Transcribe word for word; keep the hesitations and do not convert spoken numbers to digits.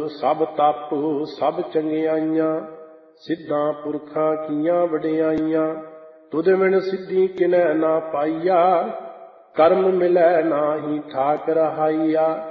ਸਭ ਤਪ ਸਭ ਚੰਗਿਆਈਆਂ, ਸਿੱਧਾਂ ਪੁਰਖਾਂ ਕੀਆਂ ਵਡਿਆਈਆਂ। ਤੁਧ ਬਿਨ ਸਿੱਧੀ ਕਿਨੈ ਨਾ ਪਾਈਆ, ਕਰਮ ਮਿਲੈ ਨਾਹੀ ਠਾਕ ਰਹਾਈਆ।